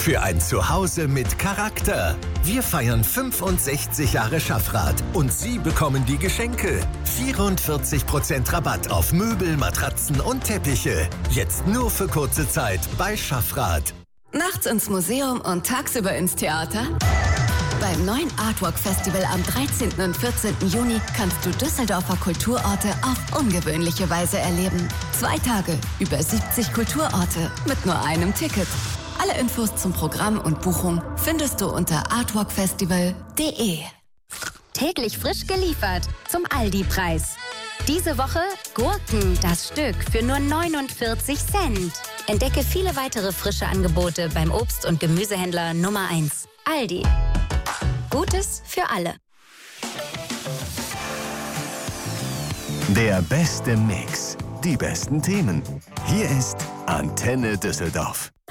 Für ein Zuhause mit Charakter. Wir feiern 65 Jahre Schaffrath und Sie bekommen die Geschenke. 44% Rabatt auf Möbel, Matratzen und Teppiche. Jetzt nur für kurze Zeit bei Schaffrath. Nachts ins Museum und tagsüber ins Theater? Beim neuen Artwalk Festival am 13. und 14. Juni kannst du Düsseldorfer Kulturorte auf ungewöhnliche Weise erleben. 2 Tage, über 70 Kulturorte mit nur einem Ticket. Alle Infos zum Programm und Buchung findest du unter artwalkfestival.de. Täglich frisch geliefert zum Aldi-Preis. Diese Woche Gurken, das Stück, für nur 49 Cent. Entdecke viele weitere frische Angebote beim Obst- und Gemüsehändler Nummer 1. Aldi. Gutes für alle. Der beste Mix. Die besten Themen. Hier ist Antenne Düsseldorf.